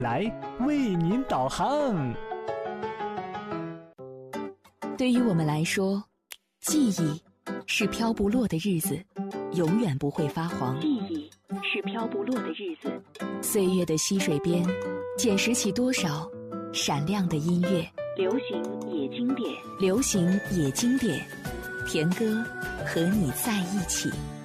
来为您导航。 对于我们来说，记忆是飘不落的日子，永远不会发黄。 记忆是飘不落的日子， 岁月的溪水边，捡拾起多少闪亮的音乐。 流行也经典， 流行也经典，田歌和你在一起。